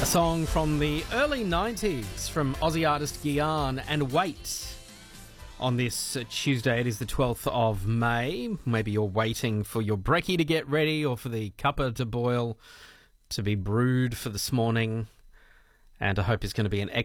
A song from the early 90s from Aussie artist Guyan and Wait. On this Tuesday, it is the 12th of May. Maybe you're waiting for your brekkie to get ready or for the cuppa to boil, to be brewed for this morning. And I hope it's going to be an excellent